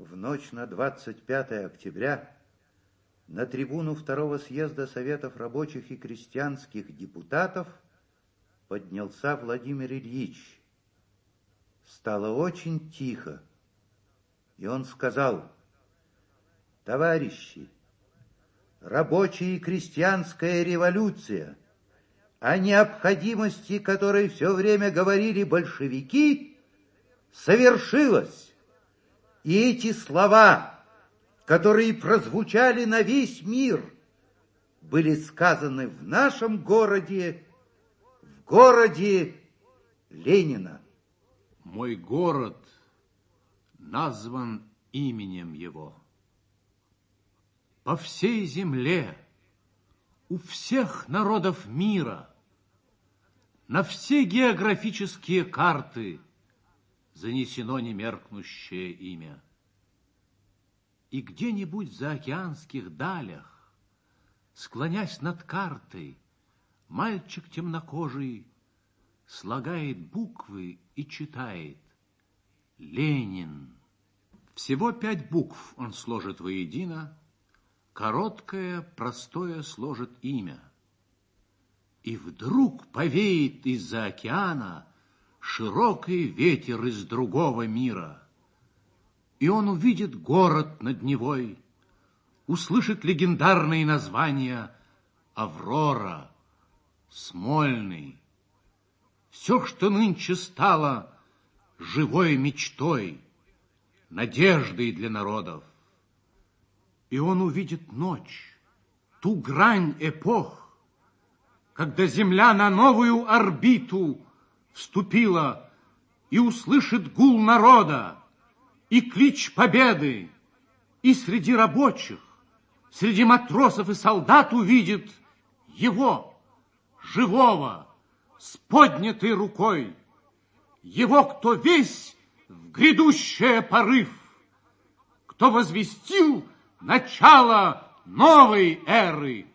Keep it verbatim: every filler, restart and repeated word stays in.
В ночь на двадцать пятое октября на трибуну второго съезда Советов рабочих и крестьянских депутатов поднялся Владимир Ильич. Стало очень тихо, и он сказал: «Товарищи, рабочая и крестьянская революция, о необходимости которой все время говорили большевики, совершилась. И эти слова, которые прозвучали на весь мир, были сказаны в нашем городе, в городе Ленина». Мой город назван именем его. По всей земле, у всех народов мира, на все географические карты занесено немеркнущее имя. И где-нибудь в заокеанских далях, склонясь над картой, мальчик темнокожий слагает буквы и читает: Ленин. Всего пять букв он сложит воедино, короткое, простое сложит имя. И вдруг повеет из-за океана широкий ветер из другого мира, и он увидит город над Невой, услышит легендарные названия: Аврора, Смольный. Все, что нынче стало живой мечтой, надеждой для народов. И он увидит ночь, ту грань эпох, когда Земля на новую орбиту вступила, и услышит гул народа и клич победы, и среди рабочих, среди матросов и солдат увидит его, живого, с поднятой рукой, его, кто весь в грядущее порыв, кто возвестил начало новой эры.